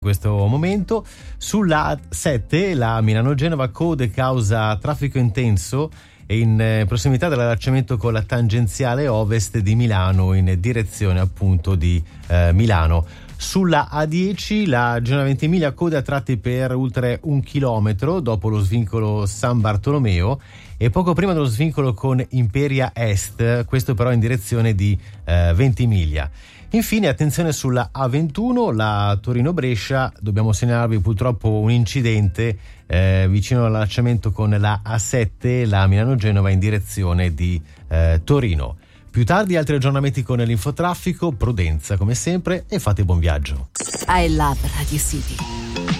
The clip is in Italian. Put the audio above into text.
questo momento. Sulla A7, la Milano-Genova, code causa traffico intenso e in prossimità dell'allacciamento con la tangenziale ovest di Milano in direzione appunto di Milano. Sulla A10 la Genova Ventimiglia, code a tratti per oltre 1 chilometro dopo lo svincolo San Bartolomeo e poco prima dello svincolo con Imperia Est, questo però in direzione di Ventimiglia. Infine attenzione sulla A21, la Torino-Brescia, dobbiamo segnalarvi purtroppo un incidente vicino all'allacciamento con la A7, la Milano-Genova in direzione di Torino. Più tardi altri aggiornamenti con l'infotraffico, prudenza come sempre e fate buon viaggio. I love Radio City.